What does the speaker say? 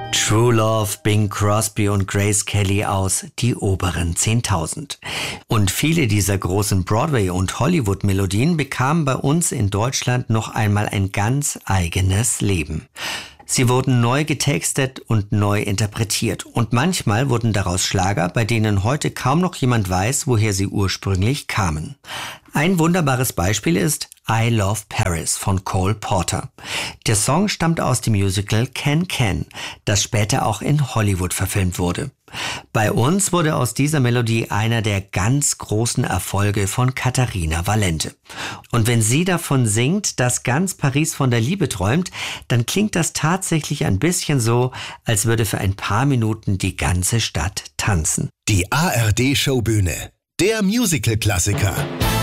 True Love, Bing Crosby und Grace Kelly aus Die oberen 10.000. Und viele dieser großen Broadway- und Hollywood-Melodien bekamen bei uns in Deutschland noch einmal ein ganz eigenes Leben. Sie wurden neu getextet und neu interpretiert und manchmal wurden daraus Schlager, bei denen heute kaum noch jemand weiß, woher sie ursprünglich kamen. Ein wunderbares Beispiel ist I Love Paris von Cole Porter. Der Song stammt aus dem Musical Can-Can, das später auch in Hollywood verfilmt wurde. Bei uns wurde aus dieser Melodie einer der ganz großen Erfolge von Katharina Valente. Und wenn sie davon singt, dass ganz Paris von der Liebe träumt, dann klingt das tatsächlich ein bisschen so, als würde für ein paar Minuten die ganze Stadt tanzen. Die ARD-Showbühne, der Musical-Klassiker.